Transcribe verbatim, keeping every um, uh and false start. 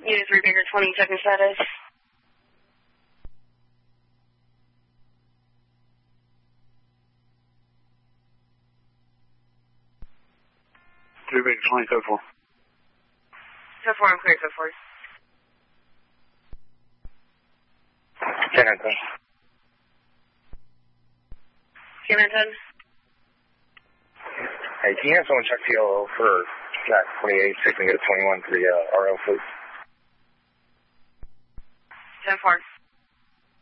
Unit three Baker twenty, checking status. three Baker twenty, code four. Code four, I'm clear, code four. ten and ten. ten and ten. Hey, can you have someone check T L O for Jack twenty-eight, six and get a twenty-one for the uh, R L, please? ten four.